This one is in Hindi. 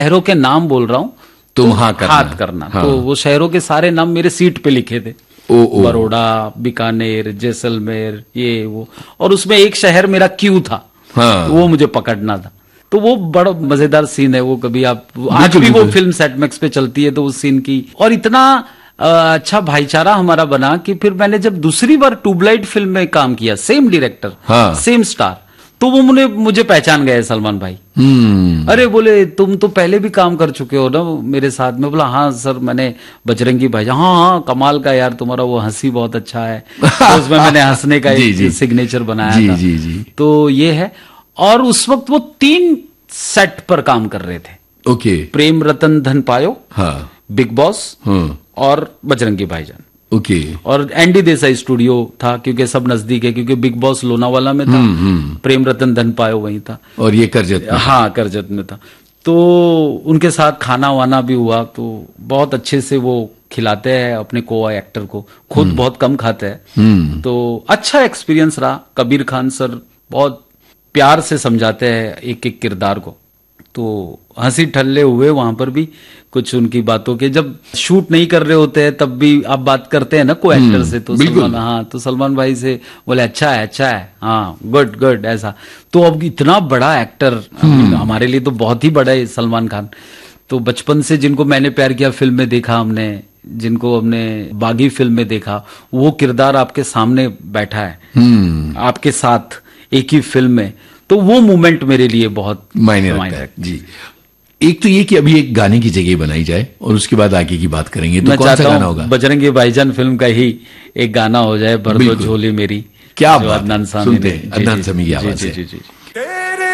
शहरों के नाम बोल रहा हूँ, तुम हाँ करना। तो वो शहरों के सारे नाम मेरे सीट पे लिखे थे, बड़ौदा, बीकानेर, जैसलमेर, ये वो, और उसमें एक शहर मेरा क्यू था, वो मुझे पकड़ना था। तो वो बड़ा मजेदार सीन है वो, कभी आप आज भी वो फिल्म सेट मैक्स पे चलती है तो उस सीन की, और इतना अच्छा भाईचारा हमारा बना कि फिर मैंने जब दूसरी बार ट्यूबलाइट फिल्म में काम किया, सेम डायरेक्टर, सेम स्टार, तो वो मुझे पहचान गए सलमान भाई। अरे बोले तुम तो पहले भी काम कर चुके हो ना मेरे साथ में। बोला हाँ सर, मैंने बजरंगी भाईजान, हाँ कमाल का यार, तुम्हारा वो हंसी बहुत अच्छा है, तो उसमें मैंने हंसने का एक सिग्नेचर बनाया था। तो ये है। और उस वक्त वो 3 सेट पर काम कर रहे थे। ओके। प्रेम रतन धन पायो, बिग बॉस, और बजरंगी भाईजान। ओके। और एनडी देसाई स्टूडियो था क्योंकि सब नजदीक है, क्योंकि बिग बॉस लोनावाला में था, प्रेम रतन धन पायो वहीं था, और ये करजत में। हाँ करजत में था। तो उनके साथ खाना वाना भी हुआ, तो बहुत अच्छे से वो खिलाते हैं अपने को एक्टर को, खुद बहुत कम खाते हैं। तो अच्छा एक्सपीरियंस रहा। कबीर खान सर बहुत प्यार से समझाते हैं एक एक किरदार को, तो हंसी ठल्ले हुए वहां पर भी कुछ उनकी बातों के। जब शूट नहीं कर रहे होते हैं तब भी आप बात करते हैं ना को एक्टर से, तो सलमान, हाँ, तो सलमान भाई से बोले अच्छा है, हाँ गुड गुड, ऐसा। तो अब इतना बड़ा एक्टर हमारे लिए तो बहुत ही बड़ा है सलमान खान। तो बचपन से जिनको मैंने प्यार किया फिल्म में देखा हमने, जिनको हमने बागी फिल्म में देखा, वो किरदार आपके सामने बैठा है आपके साथ एक ही फिल्म में, तो वो मोमेंट मेरे लिए बहुत मायने रखता है। जी, एक तो ये कि अभी एक गाने की जगह बनाई जाए और उसके बाद आगे की बात करेंगे। तो कौन सा गाना होगा? बजरंगी भाईजान फिल्म का ही एक गाना हो जाए, भर दो झोली मेरी। क्या बात, सुनते हैं अदनान समी की आवाज से।